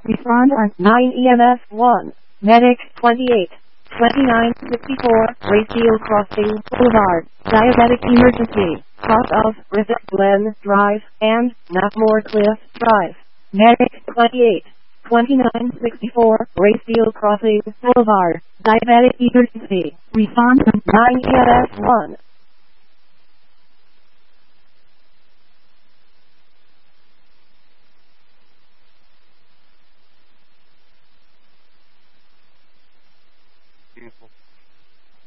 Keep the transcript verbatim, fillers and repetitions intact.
Respond on nine E M S one. Medic twenty-eight. twenty-nine fifty-four, Rayfield Crossing Boulevard, Diabetic Emergency, south of Griffith Glen Drive and Knappmore Cliff Drive. Medic twenty-eight. twenty-nine sixty-four, Rayfield Crossing Boulevard, Diabetic Emergency. Respond on nine E M S one. Beautiful.